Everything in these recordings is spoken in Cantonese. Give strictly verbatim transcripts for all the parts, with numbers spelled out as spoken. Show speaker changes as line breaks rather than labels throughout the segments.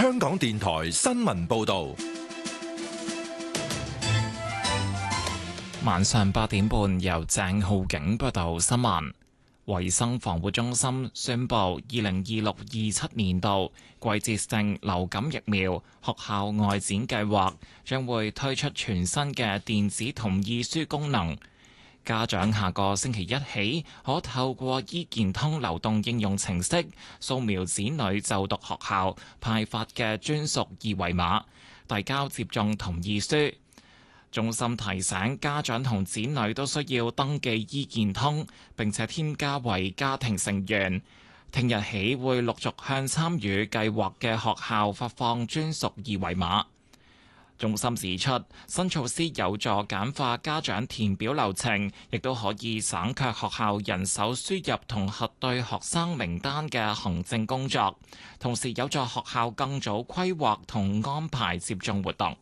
香港電台新聞報道。
晚上八點半，由鄭浩景報道新聞。衛生防護中心宣布，二零二六二七年度季節性流感疫苗學校外展計劃將會推出全新嘅電子同意書功能。家長下個星期一起，可透過醫健通流動應用程式掃描子女就讀學校派發嘅專屬二維碼，遞交接種同意書。中心提醒家長同子女都需要登記醫健通，並且添加為家庭成員。聽日起會陸續向參與計劃嘅學校發放專屬二維碼。中心指出，新措施有助簡化家長填表流程，亦都可以省卻學校人手輸入同核對學生名單嘅行政工作，同時有助學校更早規劃同安排接種活動。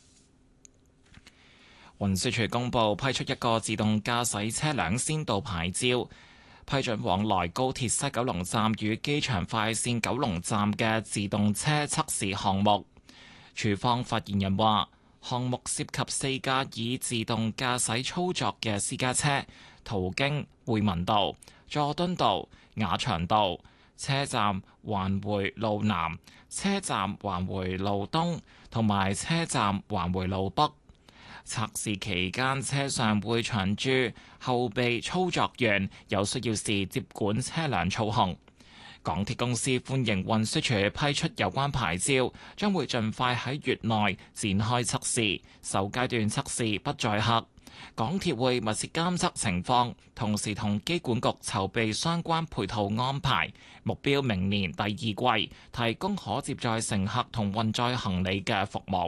運輸署公布批出一個自動駕駛車輛先導牌照，批准往來高鐵西九龍站與機場快線九龍站嘅自動車測試項目。署方發言人話，項目涉及四架以自動駕駛操作嘅私家車，途經匯民道、佐敦道、雅翔道、車站環回路南、車站環回路東同埋車站環回路北。測試期間，車上會長駐後備操作員，有需要時接管車輛操控。港鐵公司歡迎運輸署批出有關牌照，將會盡快喺月內展開測試，首階段測試不載客。港鐵會密切監測情況，同時同機管局籌備相關配套安排，目標明年第二季提供可接載乘客同運載行李嘅服務。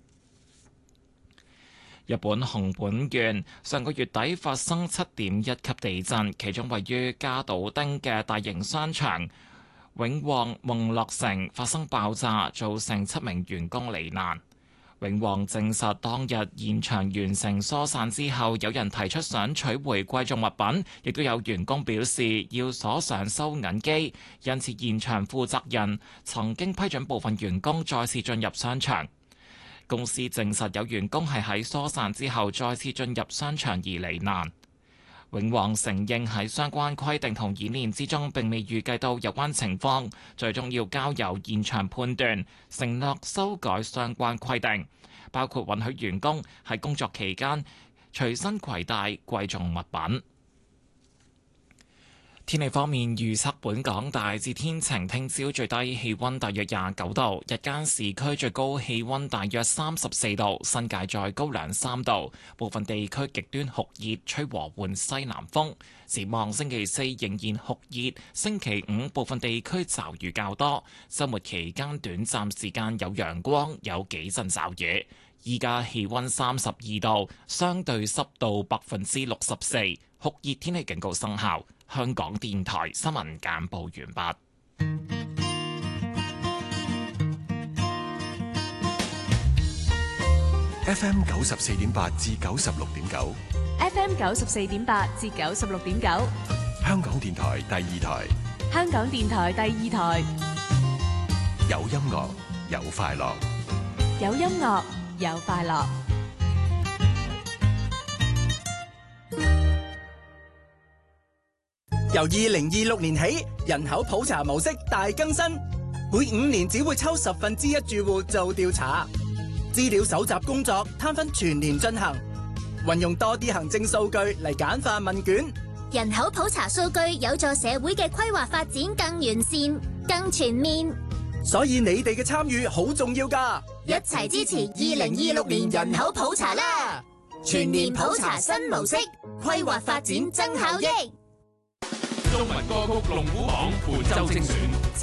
日本熊本縣上個月底發生七點一級地震，其中位於加島町嘅大型商場永旺夢樂城發生爆炸，造成七名員工罹難。永旺證實當日現場完成疏散之後，有人提出想取回貴重物品，亦都有員工表示要鎖上收銀機，因此現場負責人曾經批准部分員工再次進入商場。公司證實有員工係喺疏散之後再次進入商場而罹難。永旺承認喺相關規定同演練之中並未預計到有關情況，最終要交由現場判斷，承諾修改相關規定，包括允許員工喺工作期間隨身攜帶貴重物品。天氣方面預測，本港大致天晴，聽朝最低氣溫大約廿九度，日間市區最高氣溫大約三十四度，新界再高兩三度，部分地區極端酷熱，吹和緩西南風。展望星期四仍然酷熱，星期五部分地區驟雨較多，週末期間短暫時間有陽光，有幾陣驟雨。依家氣溫三十二度，相對濕度百分之六十四，酷熱天氣警告生效。香港電台新聞簡報完畢。
F M 九十四點八至九十六點九
，F M 九十四點八至九十六點九，
香港電台第二台，
香港電台第二台，
有音樂有快樂，
有音樂有快樂。
由二零二六年起，人口普查模式大更新，每五年只會抽十分之一住戶做調查，資料搜集工作攤分全年進行，運用多啲行政數據嚟簡化問卷。
人口普查數據有助社會嘅規劃發展更完善、更全面，
所以你哋嘅參與好重要㗎，
一齊支持二零二六年人口普查啦！全年普查新模式，規劃發展增效益。
中文歌曲龍虎榜本周精選。